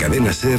Cadena SER,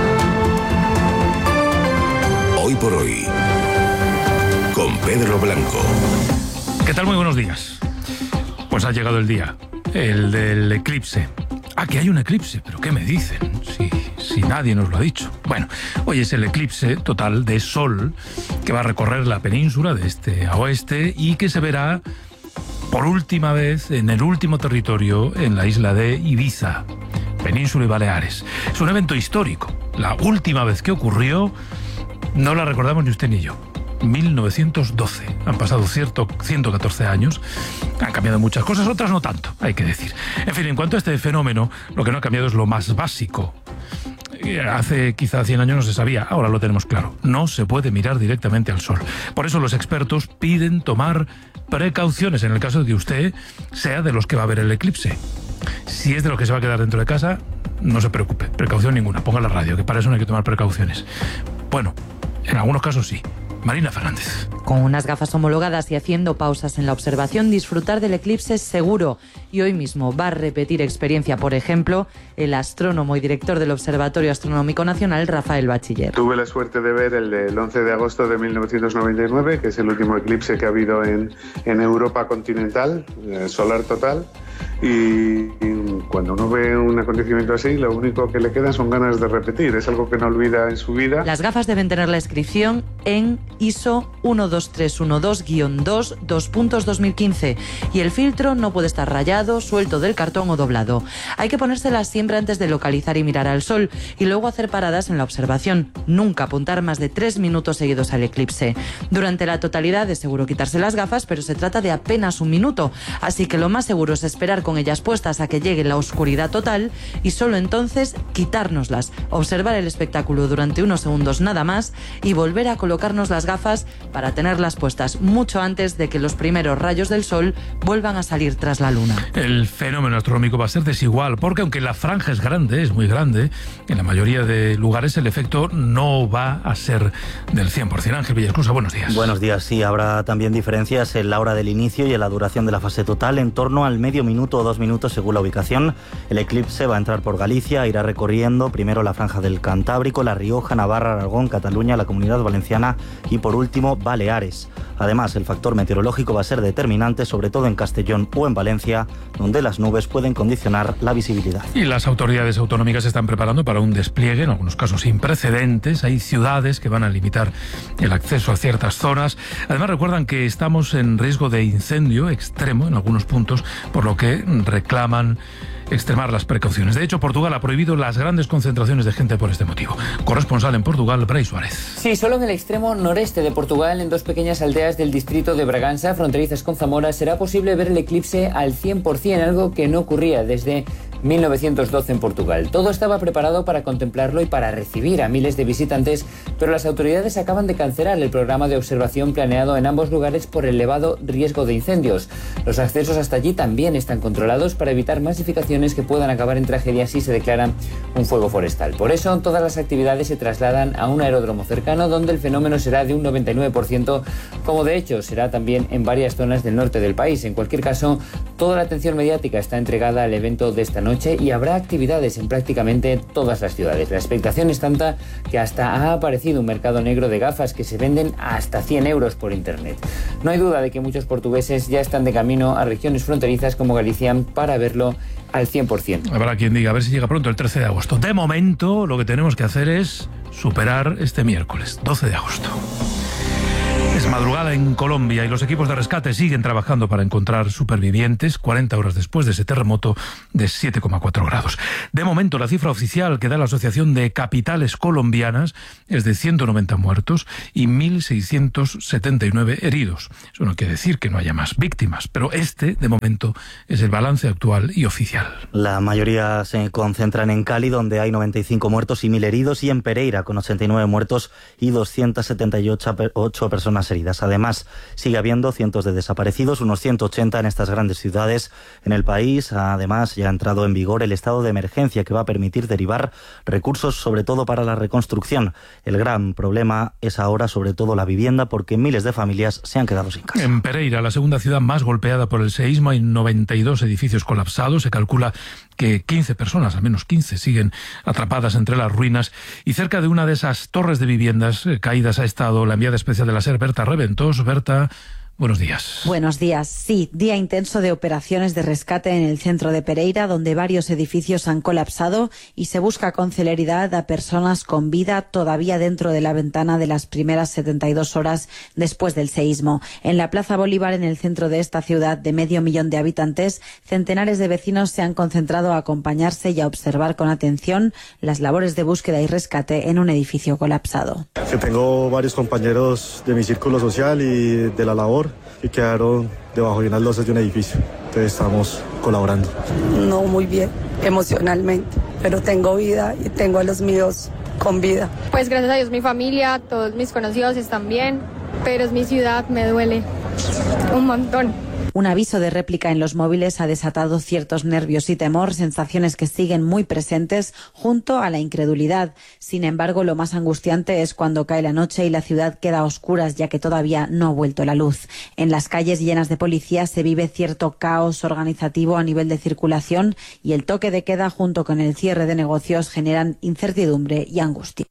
Hoy por Hoy, con Pedro Blanco. ¿Qué tal? Muy buenos días. Pues ha llegado el día, el del eclipse. Ah, que hay un eclipse, pero ¿qué me dicen? Si nadie nos lo ha dicho. Bueno, hoy es el eclipse total de Sol que va a recorrer la península de este a oeste y que se verá por última vez en el último territorio en la isla de Ibiza, Península y Baleares. Es un evento histórico. La última vez que ocurrió no la recordamos ni usted ni yo. 1912. Han pasado 114 años. Han cambiado muchas cosas, otras no tanto, hay que decir. En fin, en cuanto a este fenómeno, lo que no ha cambiado es lo más básico. Hace quizá 100 años no se sabía, ahora lo tenemos claro. No se puede mirar directamente al sol. Por eso los expertos piden tomar precauciones en el caso de que usted sea de los que va a ver el eclipse. Si es de los que se va a quedar dentro de casa, no se preocupe, precaución ninguna. Ponga la radio, que para eso no hay que tomar precauciones. Bueno, en algunos casos sí. Marina Fernández. Con unas gafas homologadas y haciendo pausas en la observación, disfrutar del eclipse es seguro. Y hoy mismo va a repetir experiencia, por ejemplo, el astrónomo y director del Observatorio Astronómico Nacional, Rafael Bachiller. Tuve la suerte de ver el del 11 de agosto de 1999, que es el último eclipse que ha habido en Europa continental, solar total. Y cuando uno ve un acontecimiento así, lo único que le queda son ganas de repetir. Es algo que no olvida en su vida. Las gafas deben tener la inscripción en ISO 12312-2 2015 y el filtro no puede estar rayado, suelto del cartón o doblado. Hay que ponérselas siempre antes de localizar y mirar al sol y luego hacer paradas en la observación. Nunca apuntar más de 3 minutos seguidos al eclipse. Durante la totalidad es seguro quitarse las gafas, pero se trata de apenas un minuto, así que lo más seguro es esperar con ellas puestas a que llegue la oscuridad total y solo entonces quitárnoslas, observar el espectáculo durante unos segundos nada más y volver a colocarnos las gafas para tenerlas puestas mucho antes de que los primeros rayos del sol vuelvan a salir tras la luna. El fenómeno astronómico va a ser desigual porque aunque la franja es grande, es muy grande, en la mayoría de lugares el efecto no va a ser del 100%. Ángel Villasclusa, buenos días. Buenos días, sí, habrá también diferencias en la hora del inicio y en la duración de la fase total, en torno al medio minuto o 2 minutos según la ubicación. El eclipse va a entrar por Galicia, irá recorriendo primero la franja del Cantábrico, La Rioja, Navarra, Aragón, Cataluña, la Comunidad Valenciana y por último Baleares. Además, el factor meteorológico va a ser determinante, sobre todo en Castellón o en Valencia, donde las nubes pueden condicionar la visibilidad. Y las autoridades autonómicas se están preparando para un despliegue, en algunos casos sin precedentes. Hay ciudades que van a limitar el acceso a ciertas zonas. Además, recuerdan que estamos en riesgo de incendio extremo en algunos puntos, por lo que reclaman extremar las precauciones. De hecho, Portugal ha prohibido las grandes concentraciones de gente por este motivo. Corresponsal en Portugal, Bray Suárez. Sí, solo en el extremo noreste de Portugal, en 2 pequeñas aldeas del distrito de Bragança, fronterizas con Zamora, será posible ver el eclipse al 100%, algo que no ocurría desde 1912 en Portugal. Todo estaba preparado para contemplarlo y para recibir a miles de visitantes, pero las autoridades acaban de cancelar el programa de observación planeado en ambos lugares por el elevado riesgo de incendios. Los accesos hasta allí también están controlados para evitar masificaciones que puedan acabar en tragedia si se declara un fuego forestal. Por eso, todas las actividades se trasladan a un aeródromo cercano donde el fenómeno será de un 99%, como de hecho será también en varias zonas del norte del país. En cualquier caso, toda la atención mediática está entregada al evento de esta noche y habrá actividades en prácticamente todas las ciudades. La expectación es tanta que hasta ha aparecido un mercado negro de gafas que se venden a hasta 100 euros por internet. No hay duda de que muchos portugueses ya están de camino a regiones fronterizas como Galicia para verlo al 100%. Habrá quien diga, a ver si llega pronto el 13 de agosto. De momento, lo que tenemos que hacer es superar este miércoles, 12 de agosto. Es madrugada en Colombia y los equipos de rescate siguen trabajando para encontrar supervivientes 40 horas después de ese terremoto de 7,4 grados. De momento, la cifra oficial que da la Asociación de Capitales Colombianas es de 190 muertos y 1.679 heridos. Eso no quiere decir que no haya más víctimas, pero este, de momento, es el balance actual y oficial. La mayoría se concentran en Cali, donde hay 95 muertos y 1.000 heridos, y en Pereira, con 89 muertos y 278 personas heridas. heridas. Además, sigue habiendo cientos de desaparecidos, unos 180 en estas grandes ciudades. En el país, además, ya ha entrado en vigor el estado de emergencia que va a permitir derivar recursos, sobre todo para la reconstrucción. El gran problema es ahora, sobre todo, la vivienda, porque miles de familias se han quedado sin casa. En Pereira, la segunda ciudad más golpeada por el seísmo, hay 92 edificios colapsados. Se calcula que 15 personas, al menos 15, siguen atrapadas entre las ruinas. Y cerca de una de esas torres de viviendas caídas ha estado la enviada especial de la SER, Berta Reventós. Berta, buenos días. Buenos días. Sí, día intenso de operaciones de rescate en el centro de Pereira, donde varios edificios han colapsado y se busca con celeridad a personas con vida todavía dentro de la ventana de las primeras 72 horas después del seísmo. En la Plaza Bolívar, en el centro de esta ciudad de 500.000 de habitantes, centenares de vecinos se han concentrado a acompañarse y a observar con atención las labores de búsqueda y rescate en un edificio colapsado. Que tengo varios compañeros de mi círculo social y de la labor que quedaron debajo de unas losas de un edificio. Entonces estamos colaborando. No muy bien emocionalmente, pero tengo vida y tengo a los míos con vida. Pues gracias a Dios mi familia, todos mis conocidos están bien, pero es mi ciudad, me duele un montón. Un aviso de réplica en los móviles ha desatado ciertos nervios y temor, sensaciones que siguen muy presentes junto a la incredulidad. Sin embargo, lo más angustiante es cuando cae la noche y la ciudad queda a oscuras, ya que todavía no ha vuelto la luz. En las calles llenas de policías se vive cierto caos organizativo a nivel de circulación y el toque de queda junto con el cierre de negocios generan incertidumbre y angustia.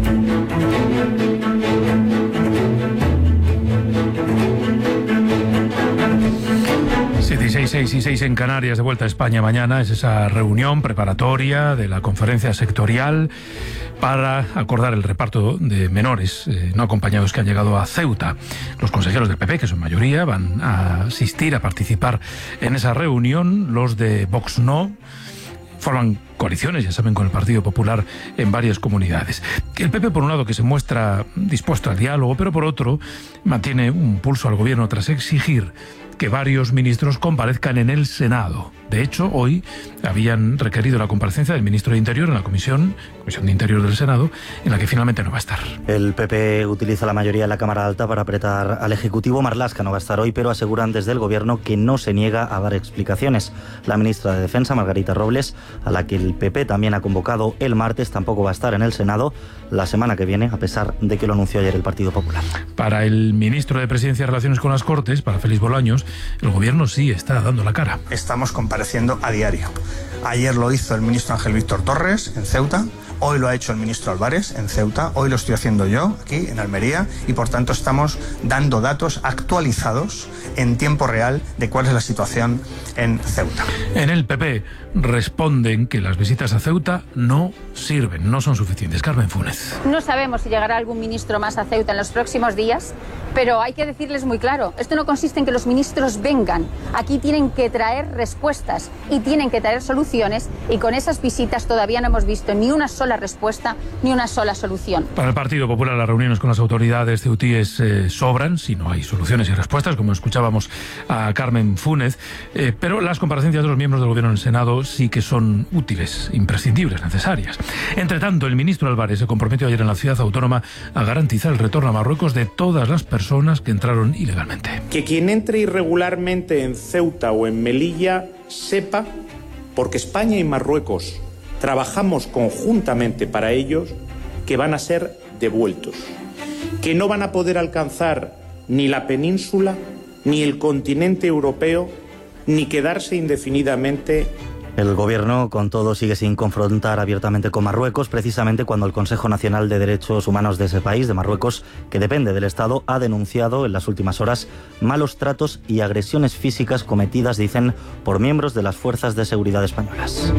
y 6 en Canarias, de vuelta a España mañana. Es esa reunión preparatoria de la conferencia sectorial para acordar el reparto de menores no acompañados que han llegado a Ceuta. Los consejeros del PP, que son mayoría, van a asistir, a participar en esa reunión. Los de Vox no. Forman coaliciones, ya saben, con el Partido Popular en varias comunidades. El PP, por un lado, que se muestra dispuesto al diálogo, pero por otro, mantiene un pulso al gobierno tras exigir que varios ministros comparezcan en el Senado. De hecho, hoy habían requerido la comparecencia del ministro de Interior en la Comisión de Interior del Senado, en la que finalmente no va a estar. El PP utiliza la mayoría de la Cámara Alta para apretar al Ejecutivo. Marlaska no va a estar hoy, pero aseguran desde el Gobierno que no se niega a dar explicaciones. La ministra de Defensa, Margarita Robles, a la que el PP también ha convocado el martes, tampoco va a estar en el Senado la semana que viene, a pesar de que lo anunció ayer el Partido Popular. Para el ministro de Presidencia y Relaciones con las Cortes, para Félix Bolaños, el Gobierno sí está dando la cara. Estamos compareciendo a diario. Ayer lo hizo el ministro Ángel Víctor Torres en Ceuta, hoy lo ha hecho el ministro Álvarez en Ceuta, hoy lo estoy haciendo yo aquí en Almería y por tanto estamos dando datos actualizados en tiempo real de cuál es la situación en Ceuta. En el PP responden que las visitas a Ceuta no sirven, no son suficientes. Carmen Funes. No sabemos si llegará algún ministro más a Ceuta en los próximos días, pero hay que decirles muy claro, esto no consiste en que los ministros vengan, aquí tienen que traer respuestas y tienen que traer soluciones y con esas visitas todavía no hemos visto ni una sola respuesta ni una sola solución. Para el Partido Popular las reuniones con las autoridades ceutíes sobran si no hay soluciones y respuestas, como escuchábamos a Carmen Funes, pero las comparecencias de los miembros del Gobierno en el Senado sí que son útiles, imprescindibles, necesarias. Entre tanto, el ministro Álvarez se comprometió ayer en la ciudad autónoma a garantizar el retorno a Marruecos de todas las personas que entraron ilegalmente. Que quien entre irregularmente en Ceuta o en Melilla sepa, porque España y Marruecos trabajamos conjuntamente para ellos, que van a ser devueltos, que no van a poder alcanzar ni la península, ni el continente europeo, ni quedarse indefinidamente. El Gobierno, con todo, sigue sin confrontar abiertamente con Marruecos, precisamente cuando el Consejo Nacional de Derechos Humanos de ese país, de Marruecos, que depende del Estado, ha denunciado en las últimas horas malos tratos y agresiones físicas cometidas, dicen, por miembros de las fuerzas de seguridad españolas.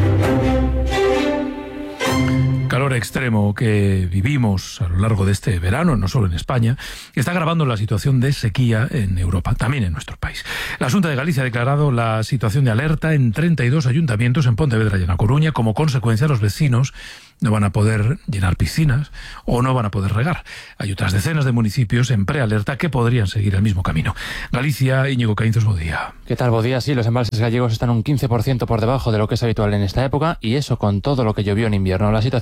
Calor extremo que vivimos a lo largo de este verano, no solo en España, está agravando la situación de sequía en Europa, también en nuestro país. La Xunta de Galicia ha declarado la situación de alerta en 32 ayuntamientos en Pontevedra y en A Coruña. Como consecuencia, los vecinos no van a poder llenar piscinas o no van a poder regar. Hay otras decenas de municipios en prealerta que podrían seguir el mismo camino. Galicia, Íñigo Caínzos, buen día. ¿Qué tal? Buen día. Sí, los embalses gallegos están un 15% por debajo de lo que es habitual en esta época y eso con todo lo que llovió en invierno. La situación es especial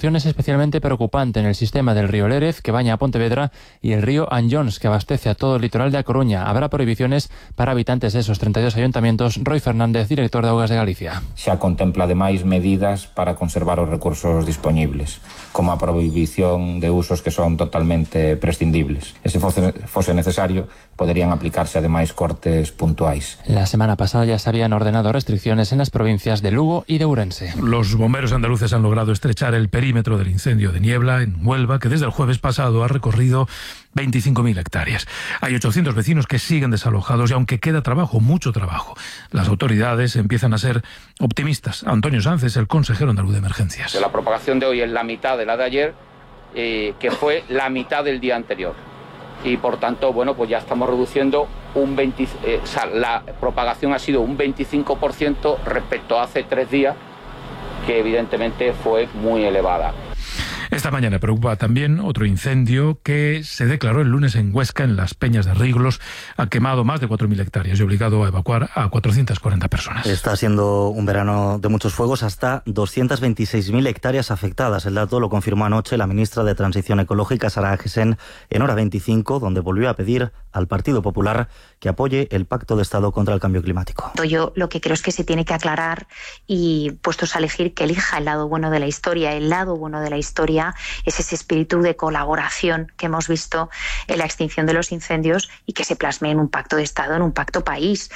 especialmente preocupante en el sistema del río Lérez, que baña a Pontevedra, y el río Anllóns, que abastece a todo el litoral de A Coruña. Habrá prohibiciones para habitantes de esos 32 ayuntamientos. Roy Fernández, director de Augas de Galicia. Xa contempla ademais medidas para conservar os recursos dispoñibles, como a prohibición de usos que son totalmente prescindibles. E se fose necesario, poderían aplicarse ademais cortes puntuais. La semana pasada ya se habían ordenado restricciones en las provincias de Lugo y de Ourense. Los bomberos andaluces han logrado estrechar el perímetro del incendio de Niebla, en Huelva, que desde el jueves pasado ha recorrido 25.000 hectáreas. Hay 800 vecinos que siguen desalojados y aunque queda trabajo, mucho trabajo, las autoridades empiezan a ser optimistas. Antonio Sanz es el consejero andaluz de emergencias. La propagación de hoy es la mitad de la de ayer, que fue la mitad del día anterior. Y por tanto, bueno, pues ya estamos reduciendo la propagación ha sido un 25% respecto a hace 3 días, que evidentemente fue muy elevada. Esta mañana preocupa también otro incendio que se declaró el lunes en Huesca, en las Peñas de Riglos. Ha quemado más de 4.000 hectáreas y obligado a evacuar a 440 personas. Está siendo un verano de muchos fuegos, hasta 226.000 hectáreas afectadas. El dato lo confirmó anoche la ministra de Transición Ecológica, Sara Agesen, en Hora 25, donde volvió a pedir al Partido Popular que apoye el Pacto de Estado contra el Cambio Climático. Yo lo que creo es que se tiene que aclarar y, puestos a elegir, que elija el lado bueno de la historia. El lado bueno de la historia es ese espíritu de colaboración que hemos visto en la extinción de los incendios y que se plasme en un pacto de Estado, en un pacto país.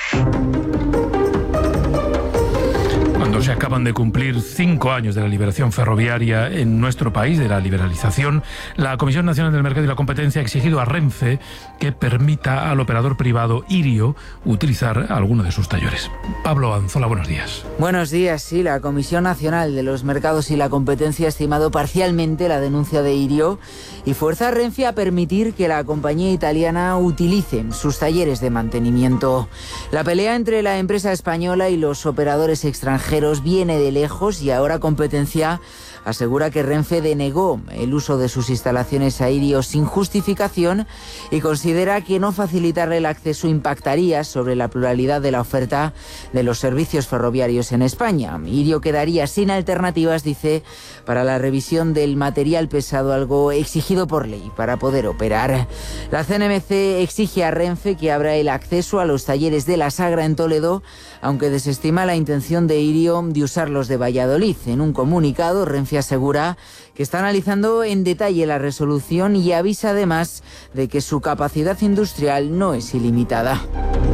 Cuando se acaban de cumplir 5 años de la liberación ferroviaria en nuestro país, de la liberalización, la Comisión Nacional del Mercado y la Competencia ha exigido a Renfe que permita al operador privado Irio utilizar alguno de sus talleres. Pablo Anzola, buenos días. Buenos días. Sí, la Comisión Nacional de los Mercados y la Competencia ha estimado parcialmente la denuncia de Irio y fuerza a Renfe a permitir que la compañía italiana utilice sus talleres de mantenimiento. La pelea entre la empresa española y los operadores extranjeros viene de lejos y ahora Competencia asegura que Renfe denegó el uso de sus instalaciones a Irio sin justificación y considera que no facilitarle el acceso impactaría sobre la pluralidad de la oferta de los servicios ferroviarios en España. Irio quedaría sin alternativas, dice, para la revisión del material pesado, algo exigido por ley para poder operar. La CNMC exige a Renfe que abra el acceso a los talleres de La Sagra en Toledo, aunque desestima la intención de Irio de usar los de Valladolid. En un comunicado, Renfe asegura que está analizando en detalle la resolución y avisa además de que su capacidad industrial no es ilimitada.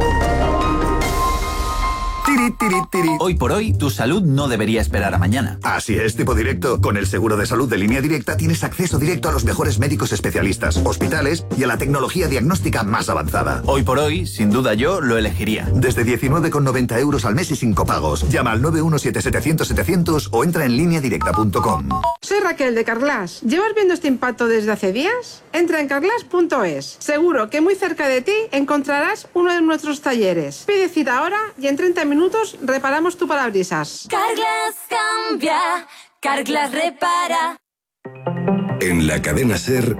Hoy por hoy, tu salud no debería esperar a mañana. Así es, tipo directo. Con el seguro de salud de Línea Directa tienes acceso directo a los mejores médicos especialistas, hospitales y a la tecnología diagnóstica más avanzada. Hoy por hoy, sin duda yo lo elegiría. Desde 19,90 euros al mes y sin copagos. Llama al 917-700-700 o entra en lineadirecta.com. Soy Raquel de Carglass. ¿Llevas viendo este impacto desde hace días? Entra en carglass.es. Seguro que muy cerca de ti encontrarás uno de nuestros talleres. Pide cita ahora y en 30 minutos reparamos tu parabrisas. Carglass cambia, Carglass repara. En la cadena SER,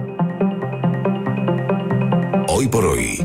Hoy por Hoy,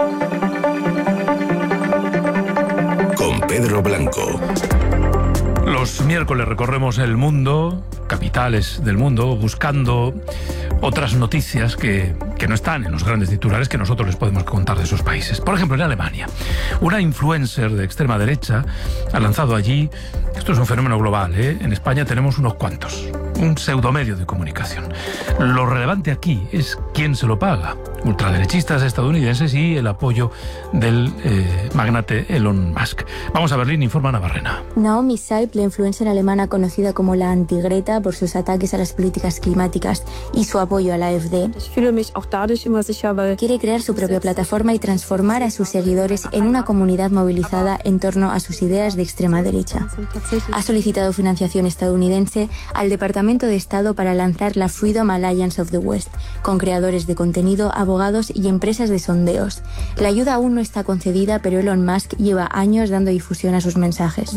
con Pedro Blanco. Los miércoles recorremos el mundo, capitales del mundo, buscando otras noticias que no están en los grandes titulares que nosotros les podemos contar de esos países. Por ejemplo, en Alemania, una influencer de extrema derecha ha lanzado allí, esto es un fenómeno global, en España tenemos unos cuantos, un pseudomedio de comunicación. Lo relevante aquí es quién se lo paga, ultraderechistas estadounidenses y el apoyo del magnate Elon Musk. Vamos a Berlín, informa Ana Barrena. Naomi Saib, la influencer alemana conocida como la antigreta por sus ataques a las políticas climáticas y su apoyo a la AfD, quiere crear su propia plataforma y transformar a sus seguidores en una comunidad movilizada en torno a sus ideas de extrema derecha. Ha solicitado financiación estadounidense al Departamento de Estado para lanzar la Freedom Alliance of the West, con creadores de contenido, abogados y empresas de sondeos. La ayuda aún no está concedida, pero Elon Musk lleva años dando difusión a sus mensajes.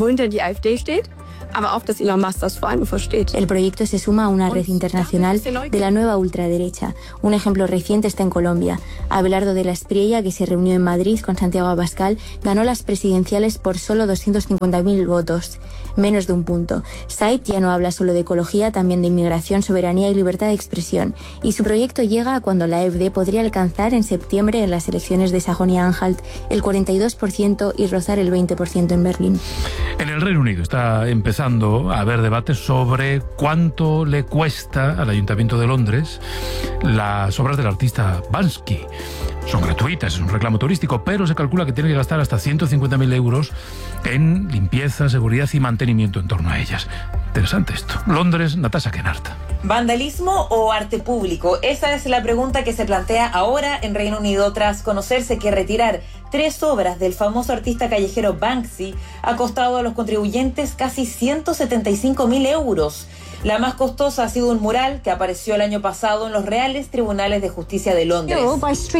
El proyecto se suma a una red internacional de la nueva ultraderecha. Un ejemplo reciente está en Colombia. Abelardo de la Espriella, que se reunió en Madrid con Santiago Abascal, ganó las presidenciales por solo 250.000 votos, menos de un punto. Saib ya no habla solo de ecología, también de inmigración, soberanía y libertad de expresión. Y su proyecto llega cuando la AfD podría alcanzar en septiembre en las elecciones de Sajonia-Anhalt el 42% y rozar el 20% en Berlín. En el Reino Unido está empezando a haber debates sobre cuánto le cuesta al Ayuntamiento de Londres las obras del artista Banksy. Son gratuitas, es un reclamo turístico, pero se calcula que tiene que gastar hasta 150.000 euros en limpieza, seguridad y mantenimiento en torno a ellas. Interesante esto. Londres, Natasha Kennard. ¿Vandalismo o arte público? Esa es la pregunta que se plantea ahora en Reino Unido tras conocerse que retirar 3 obras del famoso artista callejero Banksy ha costado a los contribuyentes casi 175.000 euros. La más costosa ha sido un mural que apareció el año pasado en los Reales Tribunales de Justicia de Londres. El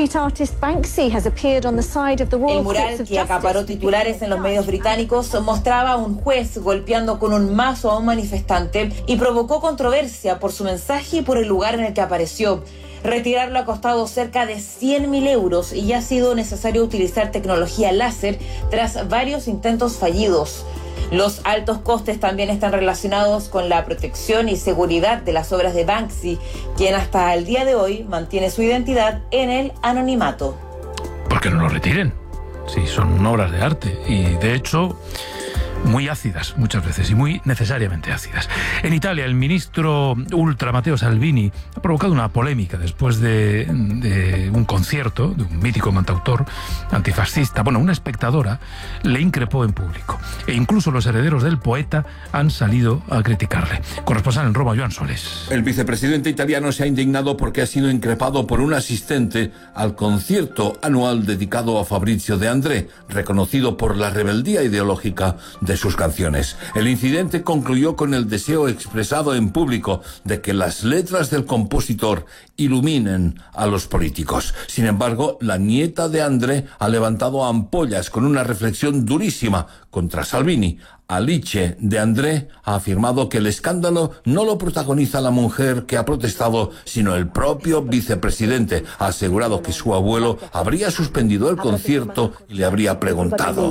mural, que acaparó titulares en los medios británicos, mostraba a un juez golpeando con un mazo a un manifestante y provocó controversia por su mensaje y por el lugar en el que apareció. Retirarlo ha costado cerca de 100.000 euros y ya ha sido necesario utilizar tecnología láser tras varios intentos fallidos. Los altos costes también están relacionados con la protección y seguridad de las obras de Banksy, quien hasta el día de hoy mantiene su identidad en el anonimato. ¿Por qué no lo retiren? Sí, son obras de arte y, de hecho, muy ácidas muchas veces y muy necesariamente ácidas. En Italia, el ministro ultra Matteo Salvini ha provocado una polémica después de un concierto de un mítico cantautor antifascista. Bueno, una espectadora le increpó en público e incluso los herederos del poeta han salido a criticarle. Corresponsal en Roma, Joan Soles. El vicepresidente italiano se ha indignado porque ha sido increpado por un asistente al concierto anual dedicado a Fabrizio De André, reconocido por la rebeldía ideológica de sus canciones. El incidente concluyó con el deseo expresado en público de que las letras del compositor iluminen a los políticos. Sin embargo, la nieta de André ha levantado ampollas con una reflexión durísima contra Salvini. Alice De André ha afirmado que el escándalo no lo protagoniza la mujer que ha protestado, sino el propio vicepresidente. Ha asegurado que su abuelo habría suspendido el concierto y le habría preguntado: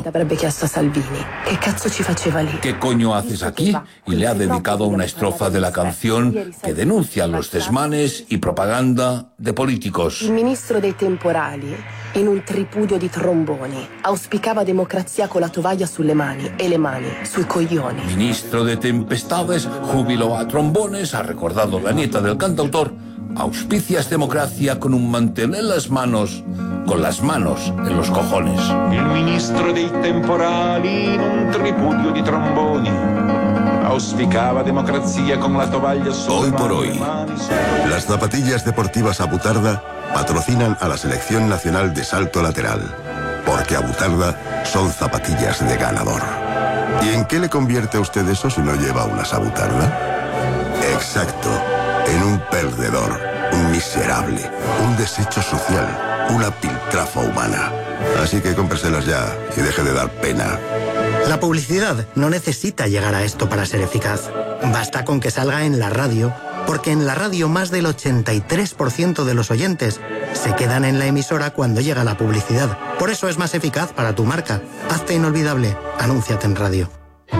¿qué coño haces aquí? Y le ha dedicado una estrofa de la canción que denuncia los desmanes y propaganda de políticos. Il ministro dei temporali, in un tripudio di tromboni, auspicava democrazia con la tovaglia sulle mani e le mani sui coglioni. Ministro de tempestades, júbilo a trombones, ha recordado la nieta del cantautor. Auspicias democracia con un mantel en las manos, con las manos en los cojones. Il ministro dei temporali, in un tripudio di tromboni, auspicaba democracia con la tovalla Hoy por hoy, las zapatillas deportivas Abutarda patrocinan a la Selección Nacional de Salto Lateral, porque Abutarda son zapatillas de ganador. ¿Y en qué le convierte a usted eso si no lleva unas Abutarda? Exacto, en un perdedor, un miserable, un desecho social, una piltrafa humana. Así que cómpreselas ya y deje de dar pena. La publicidad no necesita llegar a esto para ser eficaz. Basta con que salga en la radio, porque en la radio más del 83% de los oyentes se quedan en la emisora cuando llega la publicidad. Por eso es más eficaz para tu marca. Hazte inolvidable. Anúnciate en radio.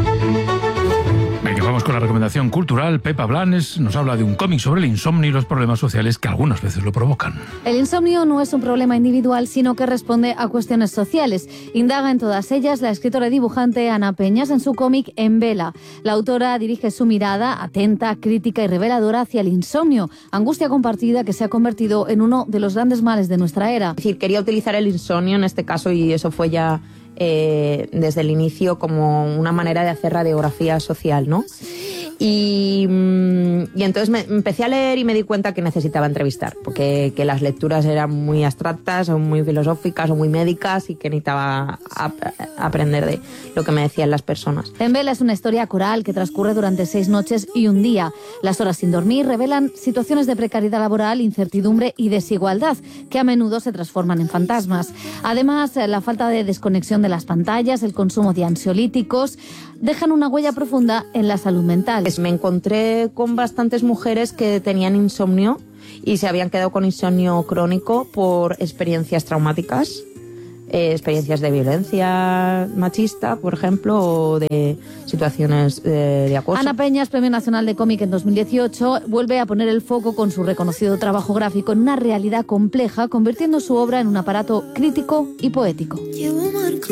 Venga, vamos con la recomendación cultural. Pepa Blanes nos habla de un cómic sobre el insomnio y los problemas sociales que algunas veces lo provocan. El insomnio no es un problema individual, sino que responde a cuestiones sociales. Indaga en todas ellas la escritora y dibujante Ana Peñas en su cómic En Vela. La autora dirige su mirada atenta, crítica y reveladora hacia el insomnio, angustia compartida que se ha convertido en uno de los grandes males de nuestra era. Es decir, quería utilizar el insomnio en este caso, y eso fue ya desde el inicio, como una manera de hacer radiografía social, ¿no? Y entonces me empecé a leer y me di cuenta que necesitaba entrevistar, porque que las lecturas eran muy abstractas o muy filosóficas o muy médicas, y que necesitaba aprender de lo que me decían las personas. En Vela es una historia coral que transcurre durante 6 noches y un día. Las horas sin dormir revelan situaciones de precariedad laboral, incertidumbre y desigualdad que a menudo se transforman en fantasmas. Además, la falta de desconexión de las pantallas, el consumo de ansiolíticos, dejan una huella profunda en la salud mental. Me encontré con bastantes mujeres que tenían insomnio y se habían quedado con insomnio crónico por experiencias traumáticas. experiencias de violencia machista, por ejemplo, o de situaciones de acoso. Ana Peñas, Premio Nacional de Cómic en 2018, vuelve a poner el foco con su reconocido trabajo gráfico en una realidad compleja, convirtiendo su obra en un aparato crítico y poético. Llevo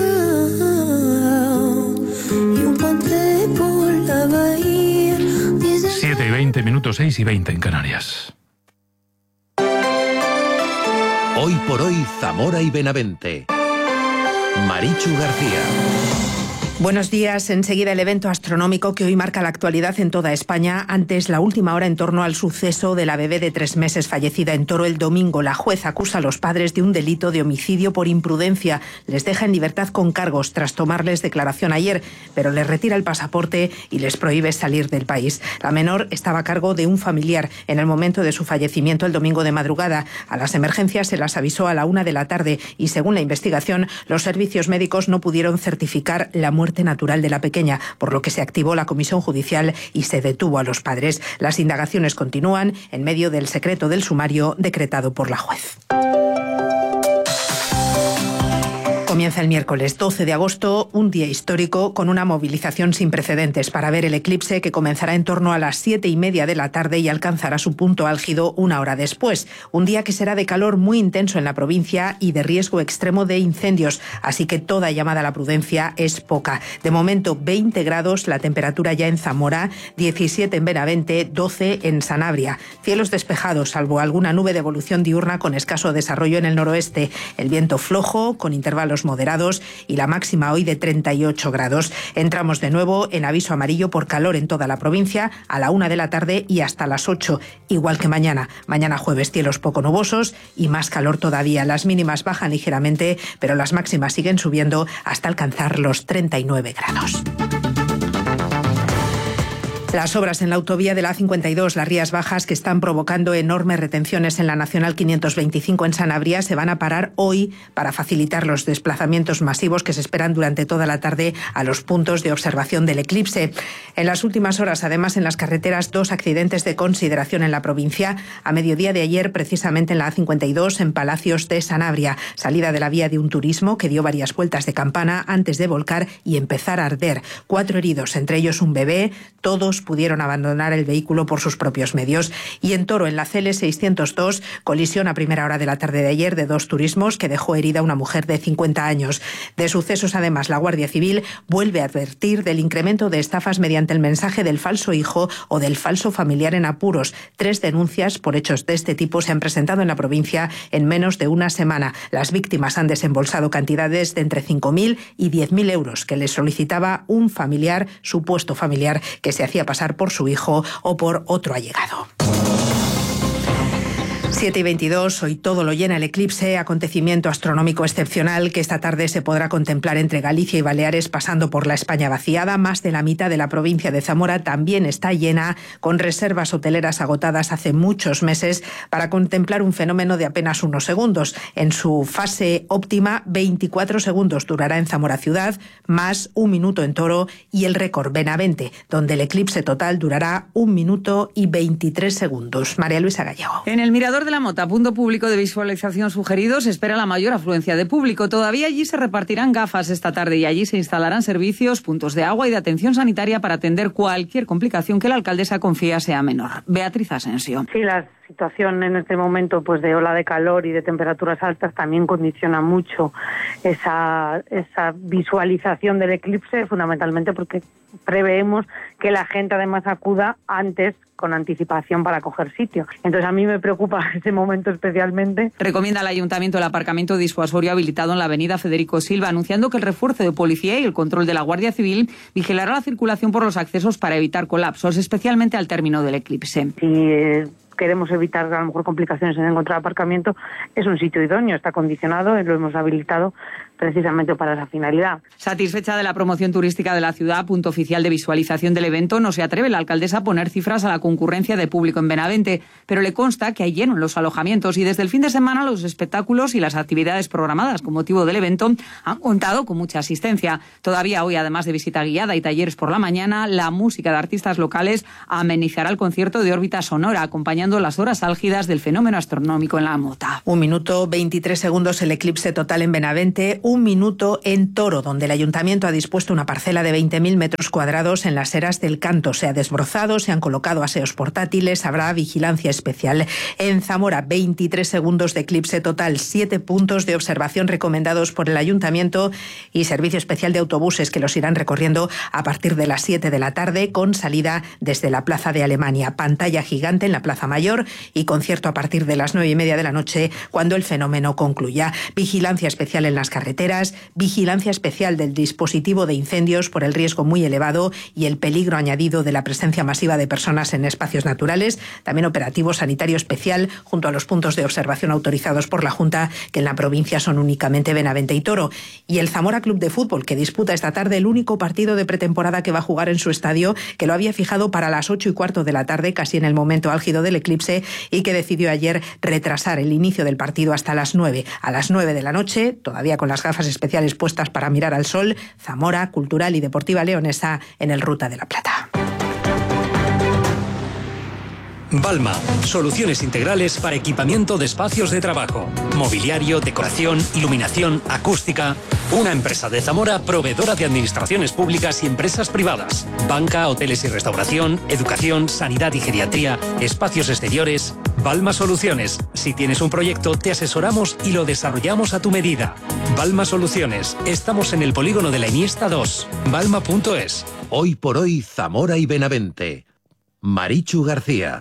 marcado y un puente por la bahía. 7:20, 6:20 en Canarias. Hoy por hoy, Zamora y Benavente. Marichu García. Buenos días. Enseguida el evento astronómico que hoy marca la actualidad en toda España. Antes, la última hora en torno al suceso de la bebé de 3 meses fallecida en Toro el domingo. La juez acusa a los padres de un delito de homicidio por imprudencia. Les deja en libertad con cargos tras tomarles declaración ayer, pero les retira el pasaporte y les prohíbe salir del país. La menor estaba a cargo de un familiar en el momento de su fallecimiento el domingo de madrugada. A las emergencias se las avisó a la 1 de la tarde y, según la investigación, los servicios médicos no pudieron certificar la muerte natural de la pequeña, por lo que se activó la comisión judicial y se detuvo a los padres. Las indagaciones continúan en medio del secreto del sumario decretado por la juez. Comienza el miércoles 12 de agosto, un día histórico con una movilización sin precedentes para ver el eclipse que comenzará en torno a las 7:30 de la tarde y alcanzará su punto álgido 1 hora después. Un día que será de calor muy intenso en la provincia y de riesgo extremo de incendios, así que toda llamada a la prudencia es poca. De momento 20 grados la temperatura ya en Zamora, 17 en Benavente, 12 en Sanabria. Cielos despejados, salvo alguna nube de evolución diurna con escaso desarrollo en el noroeste. El viento flojo, con intervalos moderados y la máxima hoy de 38 grados. Entramos de nuevo en aviso amarillo por calor en toda la provincia a la 1 de la tarde y hasta las 8, igual que mañana. Mañana jueves cielos poco nubosos y más calor todavía. Las mínimas bajan ligeramente, pero las máximas siguen subiendo hasta alcanzar los 39 grados. Las obras en la autovía de la A52, las Rías Bajas, que están provocando enormes retenciones en la Nacional 525 en Sanabria, se van a parar hoy para facilitar los desplazamientos masivos que se esperan durante toda la tarde a los puntos de observación del eclipse. En las últimas horas, además, en las carreteras, 2 accidentes de consideración en la provincia. A mediodía de ayer, precisamente en la A52, en Palacios de Sanabria, salida de la vía de un turismo que dio varias vueltas de campana antes de volcar y empezar a arder. 4 heridos, entre ellos un bebé. Todos pudieron abandonar el vehículo por sus propios medios. Y en Toro, en la CL 602, colisión a primera hora de la tarde de ayer de 2 turismos que dejó herida a una mujer de 50 años. De sucesos, además, la Guardia Civil vuelve a advertir del incremento de estafas mediante el mensaje del falso hijo o del falso familiar en apuros. 3 denuncias por hechos de este tipo se han presentado en la provincia en menos de una semana. Las víctimas han desembolsado cantidades de entre 5.000 y 10.000 euros que les solicitaba un familiar, supuesto familiar, que se hacía pasar por su hijo o por otro allegado. 7:22, hoy todo lo llena el eclipse, acontecimiento astronómico excepcional que esta tarde se podrá contemplar entre Galicia y Baleares pasando por la España vaciada. Más de la mitad de la provincia de Zamora también está llena, con reservas hoteleras agotadas hace muchos meses para contemplar un fenómeno de apenas unos segundos. En su fase óptima, 24 segundos durará en Zamora ciudad, más 1 minuto en Toro y el récord Benavente, donde el eclipse total durará 1 minuto y 23 segundos. María Luisa Gallego. En el Mirador de la Mota, punto público de visualización sugerido, se espera la mayor afluencia de público. Todavía allí se repartirán gafas esta tarde y allí se instalarán servicios, puntos de agua y de atención sanitaria para atender cualquier complicación que la alcaldesa confía sea menor. Beatriz Asensio. Sí, la situación en este momento pues de ola de calor y de temperaturas altas también condiciona mucho esa visualización del eclipse, fundamentalmente porque preveemos que la gente además acuda antes, con anticipación, para coger sitio. Entonces a mí me preocupa ese momento especialmente. Recomienda al Ayuntamiento el aparcamiento disuasorio habilitado en la avenida Federico Silva, anunciando que el refuerzo de policía y el control de la Guardia Civil vigilará la circulación por los accesos para evitar colapsos, especialmente al término del eclipse. Queremos evitar a lo mejor complicaciones en encontrar aparcamiento, es un sitio idóneo, está acondicionado y lo hemos habilitado precisamente para esa finalidad. Satisfecha de la promoción turística de la ciudad, punto oficial de visualización del evento, no se atreve la alcaldesa a poner cifras a la concurrencia de público en Benavente, pero le consta que hay lleno en los alojamientos y desde el fin de semana los espectáculos y las actividades programadas con motivo del evento han contado con mucha asistencia. Todavía hoy, además de visita guiada y talleres por la mañana, la música de artistas locales amenizará el concierto de órbita sonora, acompañando las horas álgidas del fenómeno astronómico en la Mota. 1 minuto 23 segundos el eclipse total en Benavente, un minuto en Toro, donde el ayuntamiento ha dispuesto una parcela de 20.000 metros cuadrados en las eras del Canto. Se ha desbrozado, se han colocado aseos portátiles, habrá vigilancia especial. En Zamora, 23 segundos de eclipse total, 7 puntos de observación recomendados por el ayuntamiento y servicio especial de autobuses que los irán recorriendo a partir de las 7 de la tarde con salida desde la Plaza de Alemania. Pantalla gigante en la Plaza Mayor y concierto a partir de las 9:30 de la noche cuando el fenómeno concluya. Vigilancia especial en las carreteras, vigilancia especial del dispositivo de incendios por el riesgo muy elevado y el peligro añadido de la presencia masiva de personas en espacios naturales. También operativo sanitario especial junto a los puntos de observación autorizados por la Junta, que en la provincia son únicamente Benavente y Toro. Y el Zamora Club de Fútbol, que disputa esta tarde el único partido de pretemporada que va a jugar en su estadio, que lo había fijado para las 8:15 de la tarde, casi en el momento álgido del eclipse, y que decidió ayer retrasar el inicio del partido hasta las 9. A las 9 de la noche, todavía con las gafas especiales puestas para mirar al sol, Zamora, Cultural y Deportiva Leonesa en el Ruta de la Plata. Balma, soluciones integrales para equipamiento de espacios de trabajo, mobiliario, decoración, iluminación, acústica. Una empresa de Zamora proveedora de administraciones públicas y empresas privadas. Banca, hoteles y restauración, educación, sanidad y geriatría, espacios exteriores. Balma Soluciones. Si tienes un proyecto, te asesoramos y lo desarrollamos a tu medida. Balma Soluciones. Estamos en el polígono de la Iniesta 2. Balma.es. Hoy por hoy, Zamora y Benavente. Marichu García.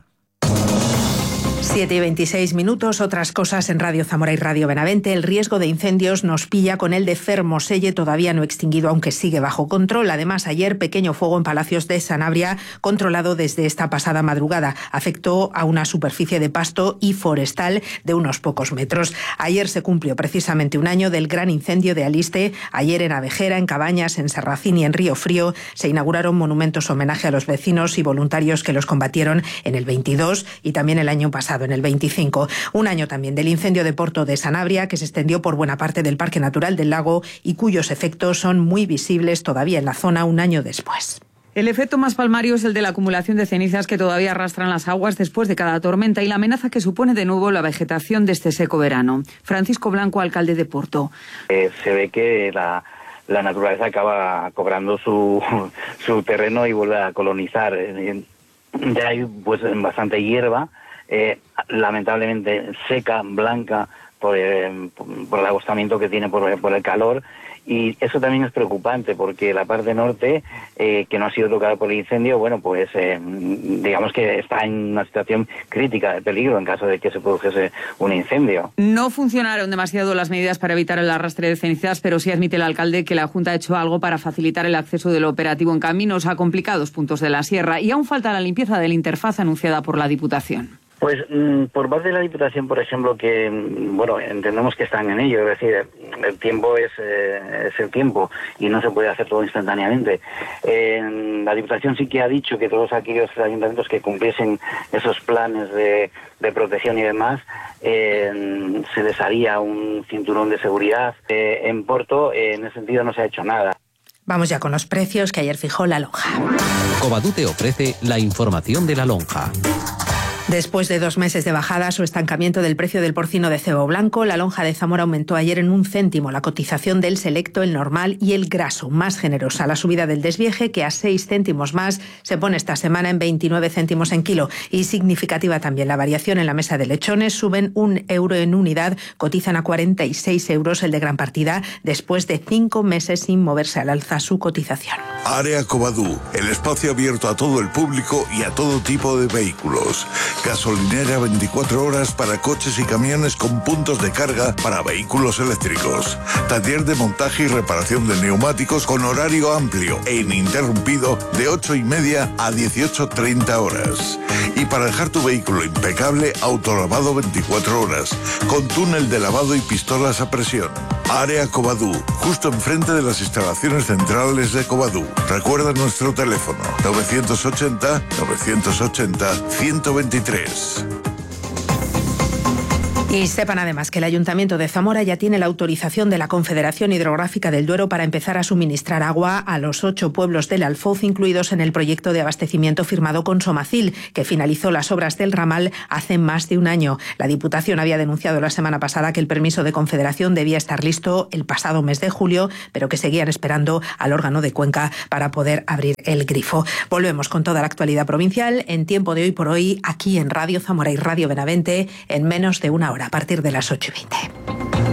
7:26, otras cosas en Radio Zamora y Radio Benavente. El riesgo de incendios nos pilla con el de Fermoselle todavía no extinguido, aunque sigue bajo control. Además, ayer pequeño fuego en Palacios de Sanabria, controlado desde esta pasada madrugada. Afectó a una superficie de pasto y forestal de unos pocos metros. Ayer se cumplió precisamente un año del gran incendio de Aliste. Ayer en Abejera, en Cabañas, en Serracín y en Río Frío se inauguraron monumentos homenaje a los vecinos y voluntarios que los combatieron en el 22 y también el año pasado, en el 25. Un año también del incendio de Porto de Sanabria, que se extendió por buena parte del Parque Natural del Lago y cuyos efectos son muy visibles todavía en la zona un año después. El efecto más palmario es el de la acumulación de cenizas que todavía arrastran las aguas después de cada tormenta y la amenaza que supone de nuevo la vegetación de este seco verano. Francisco Blanco, alcalde de Porto. Se ve que la naturaleza acaba cobrando su terreno y vuelve a colonizar. Ya hay pues bastante hierba, lamentablemente seca, blanca, por el agostamiento que tiene por el calor, y eso también es preocupante porque la parte norte, que no ha sido tocada por el incendio, bueno, pues digamos que está en una situación crítica de peligro en caso de que se produjese un incendio. No funcionaron demasiado las medidas para evitar el arrastre de cenizas, pero sí admite el alcalde que la Junta ha hecho algo para facilitar el acceso del operativo en caminos a complicados puntos de la sierra, y aún falta la limpieza de la interfaz anunciada por la Diputación. Pues por parte de la Diputación, por ejemplo, que bueno, entendemos que están en ello, es decir, el tiempo es el tiempo y no se puede hacer todo instantáneamente. La Diputación sí que ha dicho que todos aquellos ayuntamientos que cumpliesen esos planes de protección y demás, se les haría un cinturón de seguridad. En Porto, en ese sentido, no se ha hecho nada. Vamos ya con los precios que ayer fijó la lonja. Covadú te ofrece la información de la lonja. Después de 2 meses de bajadas o estancamiento del precio del porcino de cebo blanco, la lonja de Zamora aumentó ayer en 1 céntimo la cotización del selecto, el normal y el graso. Más generosa la subida del desvieje, que a 6 céntimos más se pone esta semana en 29 céntimos en kilo. Y significativa también la variación en la mesa de lechones. Suben 1 euro en unidad, cotizan a 46 euros el de gran partida, después de 5 meses sin moverse al alza su cotización. Área Covadú, el espacio abierto a todo el público y a todo tipo de vehículos. Gasolinera 24 horas para coches y camiones con puntos de carga para vehículos eléctricos. Taller de montaje y reparación de neumáticos con horario amplio e ininterrumpido de 8:30 a 18:30 horas. Y para dejar tu vehículo impecable, autolavado 24 horas, con túnel de lavado y pistolas a presión. Área Covadú, justo enfrente de las instalaciones centrales de Covadú. Recuerda nuestro teléfono, 980-980-123. Y sepan además que el Ayuntamiento de Zamora ya tiene la autorización de la Confederación Hidrográfica del Duero para empezar a suministrar agua a los 8 pueblos del Alfoz incluidos en el proyecto de abastecimiento firmado con Somacil, que finalizó las obras del ramal hace más de un año. La Diputación había denunciado la semana pasada que el permiso de Confederación debía estar listo el pasado mes de julio, pero que seguían esperando al órgano de Cuenca para poder abrir el grifo. Volvemos con toda la actualidad provincial en Tiempo de Hoy por Hoy, aquí en Radio Zamora y Radio Benavente, en menos de una hora, a partir de las 8:20.